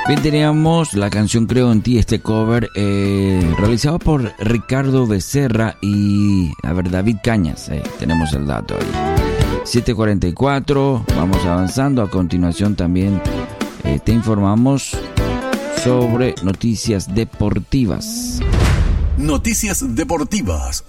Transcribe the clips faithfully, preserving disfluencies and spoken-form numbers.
Bien, teníamos la canción Creo en Ti, este cover eh, realizado por Ricardo Becerra y, a ver, David Cañas. Eh, tenemos el dato ahí. siete cuarenta y cuatro, vamos avanzando. A continuación también eh, te informamos sobre noticias deportivas. Noticias deportivas.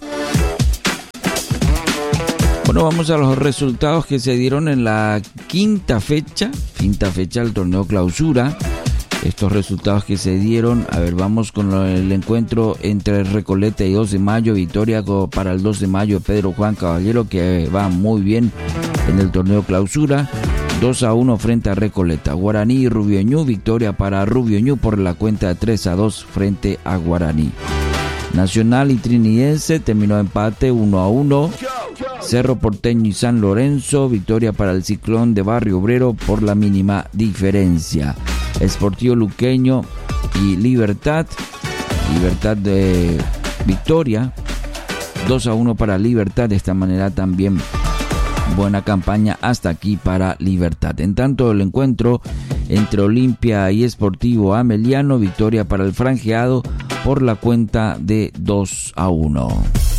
Bueno, vamos a los resultados que se dieron en la quinta fecha, quinta fecha del torneo Clausura. Estos resultados que se dieron, a ver, vamos con el encuentro entre Recoleta y dos de mayo, victoria para el dos de mayo de Pedro Juan Caballero, que va muy bien en el torneo Clausura, dos a uno frente a Recoleta. Guaraní y Rubioñú, victoria para Rubioñú por la cuenta de tres a dos frente a Guaraní. Nacional y Trinidense terminó empate uno a uno. Cerro Porteño y San Lorenzo, victoria para el Ciclón de Barrio Obrero por la mínima diferencia. Sportivo Luqueño y Libertad, Libertad de victoria, dos a uno para Libertad. De esta manera también buena campaña hasta aquí para Libertad. En tanto, el encuentro entre Olimpia y Sportivo Ameliano, victoria para el franjeado por la cuenta de dos a uno.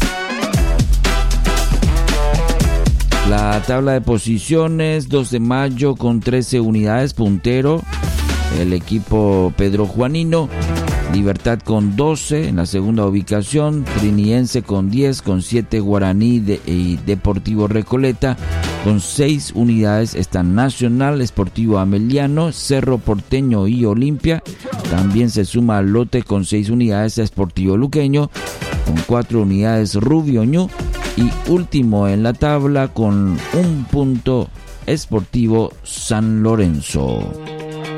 La tabla de posiciones, dos de mayo con trece unidades, puntero el equipo Pedro Juanino. Libertad con doce en la segunda ubicación, Triniense con diez, con siete Guaraní de, y Deportivo Recoleta con seis unidades están Nacional, Sportivo Ameliano, Cerro Porteño y Olimpia. También se suma al lote con seis unidades a Sportivo Luqueño, con cuatro unidades Rubioñú y último en la tabla con un punto Sportivo San Lorenzo.